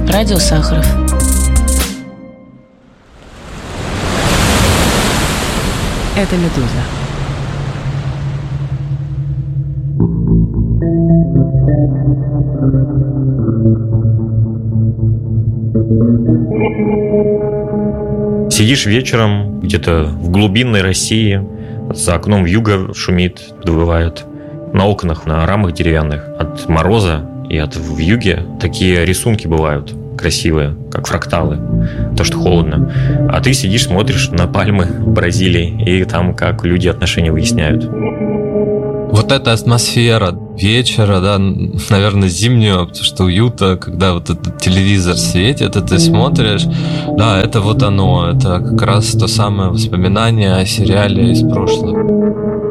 Радио Сахаров. Это «Медуза». Сидишь вечером где-то в глубинной России, за окном вьюга шумит, подвывает. На окнах, на рамах деревянных от мороза и от вьюги такие рисунки бывают красивые, как фракталы, то, что холодно. А ты сидишь, смотришь на пальмы в Бразилии, и там как люди отношения выясняют. Вот эта атмосфера вечера, да, наверное, зимнего, потому что уюта, когда вот этот телевизор светит, и ты смотришь, да, это вот оно, это как раз то самое воспоминание о сериале из прошлого.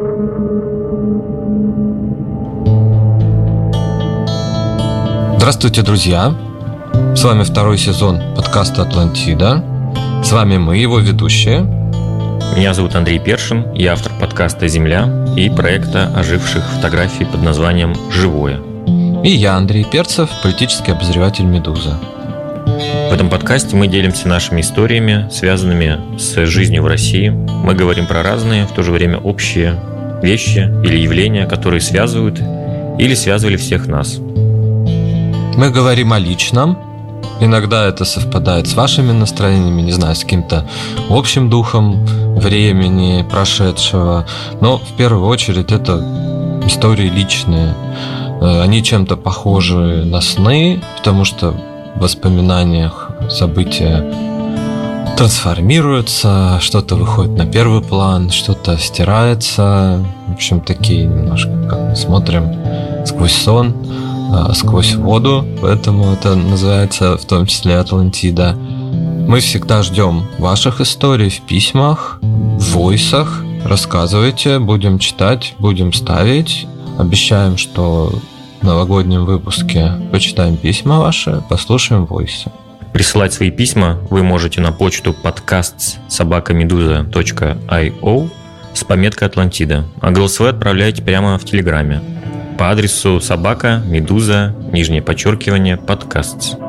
Здравствуйте, друзья! С вами второй сезон подкаста «Атлантида». С вами мы, его ведущие. Меня зовут Андрей Першин, я автор подкаста «Земля» и проекта оживших фотографий под названием «Живое». И я, Андрей Перцев, политический обозреватель «Медузы». В этом подкасте мы делимся нашими историями, связанными с жизнью в России. Мы говорим про разные, в то же время общие вещи или явления, которые связывают или связывали всех нас. Мы говорим о личном. Иногда это совпадает с вашими настроениями, не знаю, с каким-то общим духом времени прошедшего. Но в первую очередь это истории личные. Они чем-то похожи на сны, потому что в воспоминаниях события трансформируются, что-то выходит на первый план, что-то стирается. В общем, такие немножко, как мы смотрим сквозь сон, сквозь воду, поэтому это называется в том числе «Атлантида». Мы всегда ждем ваших историй в письмах, в войсах. Рассказывайте, будем читать, будем ставить. Обещаем, что в новогоднем выпуске почитаем письма ваши, послушаем войсы. Присылать свои письма вы можете на почту podcast@meduza.io с пометкой «Атлантида», а голосовые отправляйте прямо в Телеграме по адресу собака.медуза_подкаст.